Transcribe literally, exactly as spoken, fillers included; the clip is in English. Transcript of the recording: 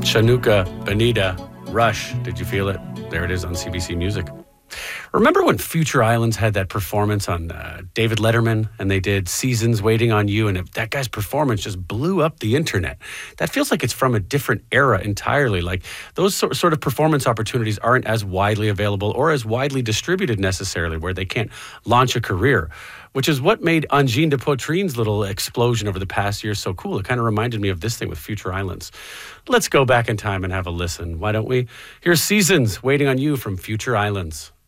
Shanuka Benita, Rush. Did you feel it? There it is on C B C Music. Remember when Future Islands had that performance on uh, David Letterman, and they did Seasons Waiting on You, and it, that guy's performance just blew up the internet. That feels like it's from a different era entirely. Like those sort sort of performance opportunities aren't as widely available or as widely distributed necessarily, where they can't launch a career, which is what made Angine de Potrin's little explosion over the past year so cool. It kind of reminded me of this thing with Future Islands. Let's go back in time and have a listen, why don't we? Here's Seasons Waiting on You from Future Islands.